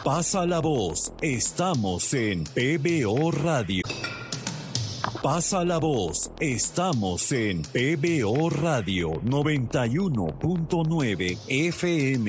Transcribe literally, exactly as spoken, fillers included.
Pasa la voz, estamos en P B O Radio. Pasa la voz, estamos en P B O Radio noventa y uno punto nueve F M.